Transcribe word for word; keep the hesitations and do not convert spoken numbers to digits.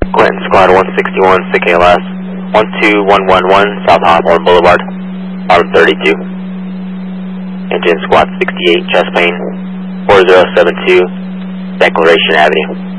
Clinton Squad one sixty-one, S I C A L S, one two one one one, South Hawthorne Boulevard, Arm thirty-two. Engine Squad sixty-eight, chest plane, four zero seven two, Declaration Avenue.